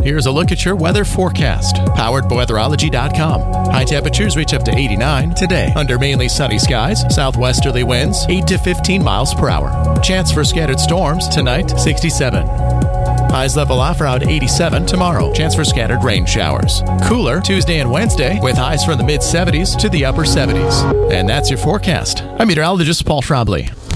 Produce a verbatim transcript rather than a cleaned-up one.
Here's a look at your weather forecast, powered by weatherology dot com. High temperatures reach up to eighty-nine today, under mainly sunny skies, southwesterly winds, eight to fifteen miles per hour. Chance for scattered storms tonight, sixty-seven. Highs level off around eighty-seven tomorrow. Chance for scattered rain showers. Cooler Tuesday and Wednesday, with highs from the mid seventies to the upper seventies. And that's your forecast. I'm meteorologist Paul Schraubly.